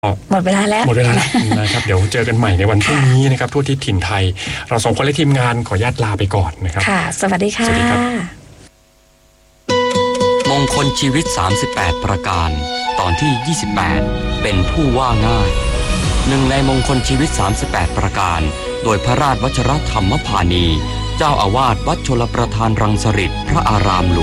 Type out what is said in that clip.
หมดเวลาแล้วนะครับเดี๋ยวเจอกันใหม่ในวันพรุ่งนี้นะครับทั่วทิศถิ่นไทยเราสองคนและทีมงานขออนุญาตลาไปก่อนนะครับค่ะสวัสดีค่ะสวัสดีครับมงคลชีวิต38ประการตอนที่28เป็นผู้ว่าง่ายหนึ่งในมงคลชีวิต38ประการโดยพระราชวชรธรรมพานีเจ้าอาวาสวัดชลประทานรังสฤษฎ์พระอารามหลวง